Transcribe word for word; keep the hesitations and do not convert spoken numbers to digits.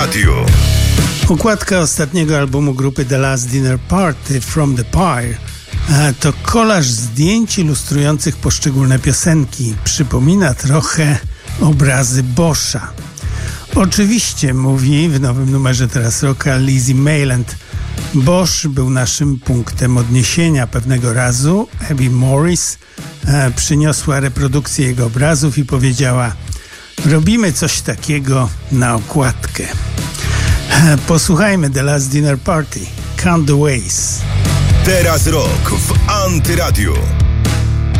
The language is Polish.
Radio. Okładka ostatniego albumu grupy The Last Dinner Party, From the Pyre, to kolaż zdjęć ilustrujących poszczególne piosenki. Przypomina trochę obrazy Boscha. Oczywiście, mówi w nowym numerze teraz rocka Lizzie Mayland, Bosch był naszym punktem odniesienia. Pewnego razu Abby Morris e, przyniosła reprodukcję jego obrazów i powiedziała: robimy coś takiego na okładkę. E, posłuchajmy The Last Dinner Party, Count the Ways. Teraz rok w Antyradiu.